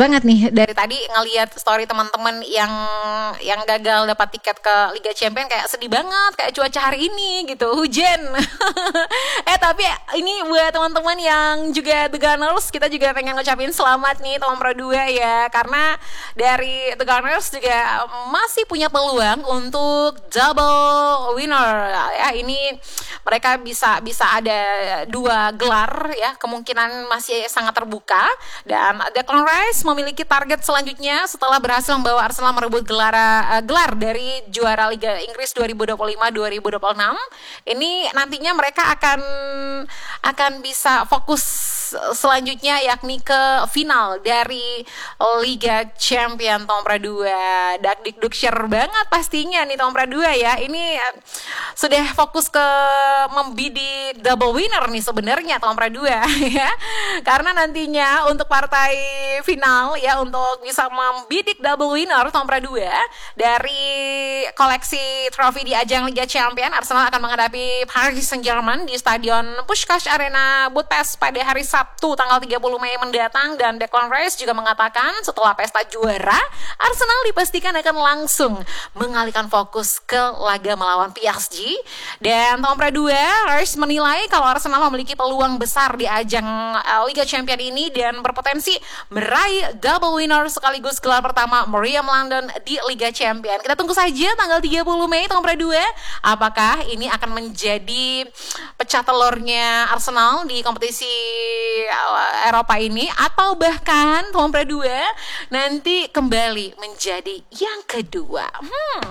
banget nih dari tadi ngelihat story teman-teman yang gagal dapat tiket ke Liga Champion, kayak sedih banget kayak cuaca hari ini gitu, hujan. Tapi ini buat teman-teman yang juga The Gunners, kita juga pengen ngucapin selamat nih Tom Pro 2 ya, karena dari The Gunners juga masih punya peluang untuk double winner ya. Ini mereka bisa ada 2 gelar ya, kemungkinan masih sangat terbuka. Dan Declan Rice memiliki target selanjutnya setelah berhasil membawa Arsenal merebut gelar dari juara Liga Inggris 2025-2026. Ini nantinya mereka akan bisa fokus selanjutnya yakni ke final dari Liga Champion Tom Pro 2. Dakdikduksyir banget pastinya nih Tom Pro 2 ya. Ini sudah fokus ke membidik double winner nih sebenarnya Tom Pro 2 ya. Karena nantinya untuk partai final ya, untuk bisa membidik double winner Tom Pro 2 dari koleksi trofi di ajang Liga Champion, Arsenal akan menghadapi Paris Saint-Germain di Stadion Puskás Arena Budapest pada hari Sabtu tanggal 30 Mei mendatang. Dan Declan Rice juga mengatakan setelah pesta juara, Arsenal dipastikan akan langsung mengalihkan fokus ke laga melawan PSG. Dan Tom Pro 2, Rice menilai kalau Arsenal memiliki peluang besar di ajang Liga Champion ini dan berpotensi meraih double winner sekaligus gelar pertama Meriam London di Liga Champion. Kita tunggu saja tanggal 30 Mei Tom Pro 2, apakah ini akan menjadi pecah telurnya Arsenal di kompetisi Eropa ini, atau bahkan Tom Pro 2 nanti kembali menjadi yang kedua.